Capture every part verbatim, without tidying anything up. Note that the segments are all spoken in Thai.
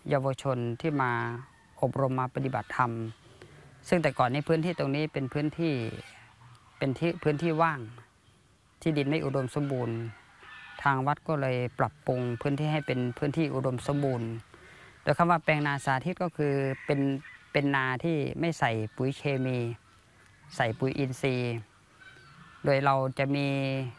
เยาวชนที่มาอบรมมาปฏิบัติธรรมซึ่งแต่ก่อนนี้พื้นที่ตรงนี้เป็นพื้นที่เป็นที่พื้นที่ว่างที่ดินไม่อุดมสมบูรณ์ทางวัดก็เลยปรับปรุงพื้นที่ให้เป็นพื้นที่อุดมสมบูรณ์โดยคำว่าแปลงนาสาธิตก็คือเป็นเป็นนาที่ไม่ใส่ปุ๋ยเคมีใส่ปุ๋ยอินทรีย์โดยเราจะมี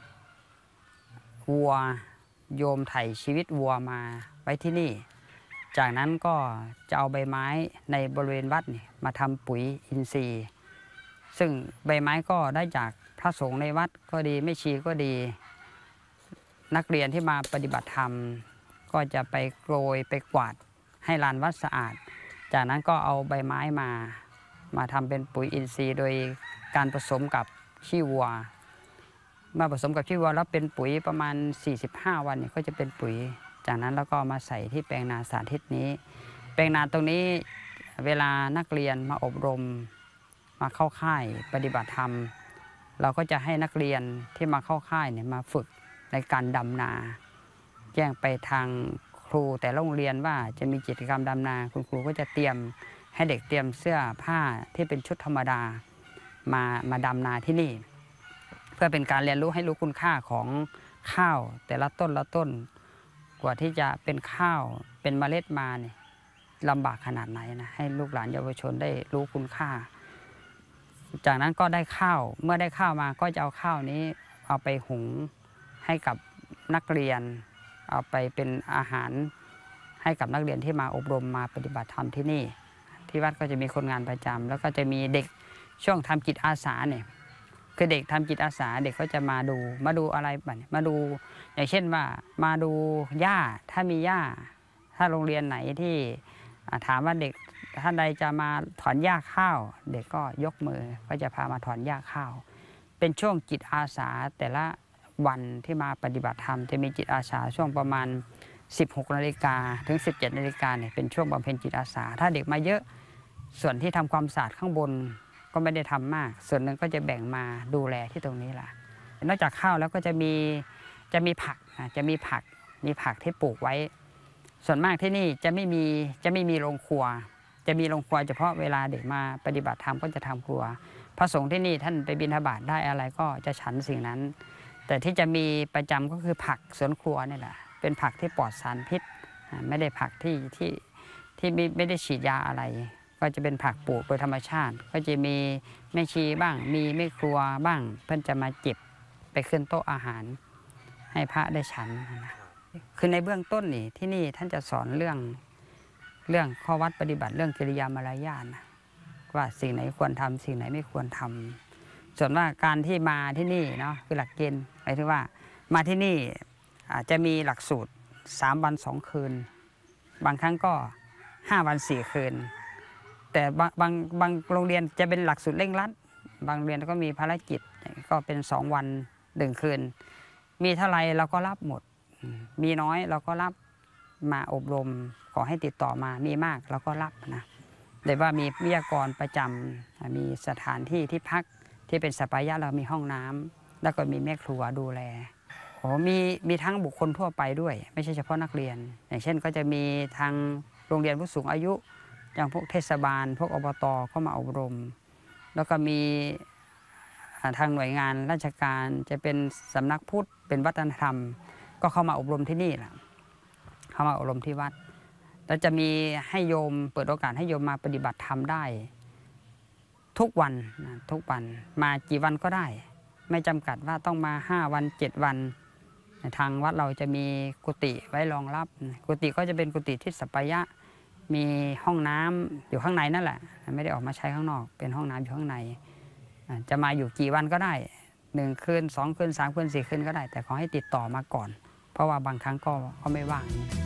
วัวโยมไถ่ชีวิตวัวมาไว้ที่นี่จากนั้นก็จะเอาใบไม้ในบริเวณวัดนี่มาทำปุ๋ยอินทรีย์ซึ่งใบไม้ก็ได้จากพระสงฆ์ในวัดก็ดีไม่ชีก็ดีนักเรียนที่มาปฏิบัติธรรมก็จะไปโกยไปกวาดให้ลานวัดสะอาดจากนั้นก็เอาใบไม้มามาทำเป็นปุ๋ยอินทรีย์โดยการผสมกับขี้วัวมาผสมกับขี้วัวแล้วเป็นปุ๋ยประมาณสี่สิบห้าวันเนี่ยก็จะเป็นปุ๋ยจากนั้นแล้วก็มาใส่ที่แปลงนาสาธิตนี้แปลงนาตรงนี้เวลานักเรียนมาอบรมมาเข้าค่ายปฏิบัติธรรมเราก็จะให้นักเรียนที่มาเข้าค่ายเนี่ยมาฝึกในการดำนาแจ้งไปทางครูแต่ละโรงเรียนว่าจะมีกิจกรรมดำนาคุณครูก็จะเตรียมให้เด็กเตรียมเสื้อผ้าที่เป็นชุดธรรมดามามาดำนาที่นี่เพื่อเป็นการเรียนรู้ให้รู้คุณค่าของข้าวแต่ละต้นละต้นกว่าที่จะเป็นข้าวเป็นเมล็ดมาเนี่ยลำบากขนาดไหนนะให้ลูกหลานเยาวชนได้รู้คุณค่าจากนั้นก็ได้ข้าวเมื่อได้ข้าวมาก็จะเอาข้าวนี้เอาไปหุงให้กับนักเรียนเอาไปเป็นอาหารให้กับนักเรียนที่มาอบรมมาปฏิบัติธรรมที่นี่ที่วัดก็จะมีคนงานประจำแล้วก็จะมีเด็กช่วงทำจิตอาสาเนี่ยคือเด็กทำจิตอาสาเด็กก็จะมาดูมาดูอะไรบ้างมาดูอย่างเช่นว่ามาดูหญ้าถ้ามีหญ้าถ้าโรงเรียนไหนที่ถามว่าเด็กท่านใดจะมาถอนหญ้าข้าวเด็กก็ยกมือก็จะพามาถอนหญ้าข้าวเป็นช่วงจิตอาสาแต่ละวันที่มาปฏิบัติธรรมจะมีจิตอาสาช่วงประมาณสิบหกนาฬิกาถึงสิบเจ็ดนาฬิกาเนี่ยเป็นช่วงบำเพ็ญจิตอาสาถ้าเด็กมาเยอะส่วนที่ทำความสะอาดข้างบนก็ไม่ได้ทำมากส่วนหนึ่งก็จะแบ่งมาดูแลที่ตรงนี้ล่ะนอกจากข้าวแล้วก็จะมีจะมีผักจะมีผักมีผักที่ปลูกไว้ส่วนมากที่นี่จะไม่มีจะไม่มีโรงครัวจะมีโรงครัวเฉพาะเวลาเด็กมาปฏิบัติธรรมก็จะทำครัวพระสงฆ์ที่นี่ท่านไปบิณฑบาตได้อะไรก็จะฉันสิ่งนั้นแต่ที่จะมีประจำก็คือผักสวนครัวนี่แหละเป็นผักที่ปลอดสารพิษไม่ได้ผักที่ที่ที่ไม่ไม่ได้ฉีดยาอะไรก็จะเป็นผักปลูกโดยธรรมชาติก็จะมีแม่ชีบ้างมีแม่ครัวบ้างเพื่อนจะมาเก็บไปขึ้นโต๊ะอาหารให้พระได้ฉันนะคือในเบื้องต้นนี่ที่นี่ท่านจะสอนเรื่องเรื่องข้อวัดปฏิบัติเรื่องกิริยามารยาทนะว่าสิ่งไหนควรทำสิ่งไหนไม่ควรทำส่วนว่าการที่มาที่นี่เนาะคือหลักเกณฑ์หมายถึงว่ามาที่นี่อาจจะมีหลักสูตรสามวันสองคืนบางครั้งก็ห้าวันสี่คืนแต่บางบางบางโรงเรียนจะเป็นหลักสูตรเร่งรัดบางโรงเรียนก็มีภารกิจก็เป็นสองวันหนึ่งคืนมีเท่าไรเราก็รับหมดมีน้อยเราก็รับมาอบรมขอให้ติดต่อมามีมากเราก็รับนะแต่ว่ามีวิทยากรประจำมีสถานที่ที่พักที่เป็นสัปายะเรามีห้องน้ำแล้วก็มีแม่ครัวดูแลโอ้มีมีทั้งบุคคลทั่วไปด้วยไม่ใช่เฉพาะนักเรียนอย่างเช่นก็จะมีทางโรงเรียนผู้สูงอายุอย่างพวกเทศบาลพวกอบต.เข้ามาอบรมแล้วก็มีทางหน่วยงานราชการจะเป็นสำนักพุทธเป็นวัฒนธรรมก็เข้ามาอบรมที่นี่แหละเข้ามาอบรมที่วัดแล้วจะมีให้โยมเปิดโอกาสให้โยมมาปฏิบัติธรรมได้ทุกวันทุกวันมากี่วันก็ได้ไม่จำกัดว่าต้องมาห้าวันเจ็ดวันทางวัดเราจะมีกุฏิไว้รองรับกุฏิก็จะเป็นกุฏิที่สัปยะมีห้องน้ำอยู่ข้างในนั่นแหละไม่ได้ออกมาใช้ข้างนอกเป็นห้องน้ำอยู่ข้างในจะมาอยู่กี่วันก็ได้หนึ่งคืนสองคืนสามคืนสี่คืนก็ได้แต่ขอให้ติดต่อมาก่อนเพราะว่าบางครั้งก็ก็ไม่ว่าง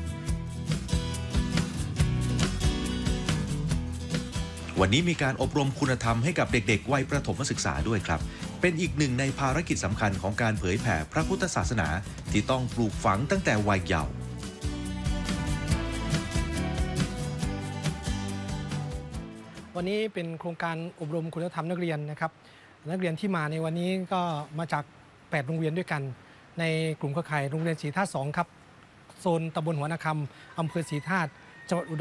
วันนี้มีการอบรมคุณธรรมให้กับเด็กๆวัยประถมศึกษาด้วยครับเป็นอีกหนึ่งในภารกิจสำคัญของการเผยแผ่พระพุทธศาสนาที่ต้องปลูกฝังตั้งแต่วัยเยาว์วันนี้เป็นโครงการอบรมคุณธรรมนักเรียนนะครับนักเรียนที่มาในวันนี้ก็มาจากแปดโรงเรียนด้วยกันในกลุ่มเครือข่ายโรงเรียนศรีธาตุสองครับโซนตำบลหัวนาคำอำเภอศรีธาตุจังหวัดอุดร